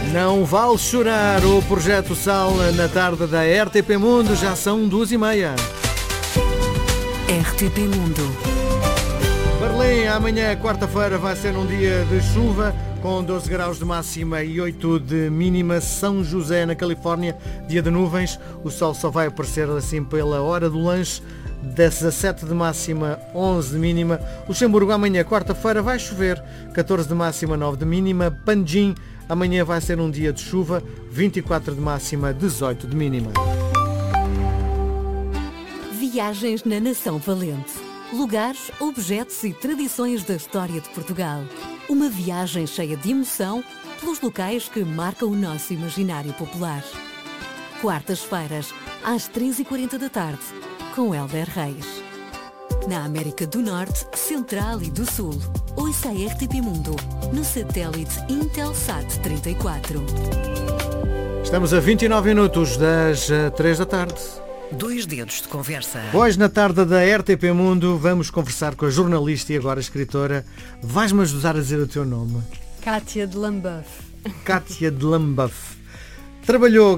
Não vale chorar, o Projeto Sal na tarde da RTP Mundo, já são 2h30. RTP Mundo. Berlim, amanhã, quarta-feira, vai ser um dia de chuva, com 12 graus de máxima e 8 de mínima. São José, na Califórnia, dia de nuvens. O sol só vai aparecer assim pela hora do lanche. 17 de máxima, 11 de mínima. Luxemburgo, amanhã, quarta-feira, vai chover. 14 de máxima, 9 de mínima. Panjim, amanhã vai ser um dia de chuva. 24 de máxima, 18 de mínima. Viagens na Nação Valente. Lugares, objetos e tradições da história de Portugal. Uma viagem cheia de emoção pelos locais que marcam o nosso imaginário popular. Quartas-feiras, às 3h40 da tarde, com Hélder Reis. Na América do Norte, Central e do Sul. Ouça a RTP Mundo, no satélite Intelsat 34. Estamos a 29 minutos das 3 da tarde. 2 dedos de conversa. Hoje, na tarde da RTP Mundo, vamos conversar com a jornalista e agora escritora. Vais-me ajudar a dizer o teu nome? Cátia de Lambeuf. Cátia de Lambeuf. Trabalhou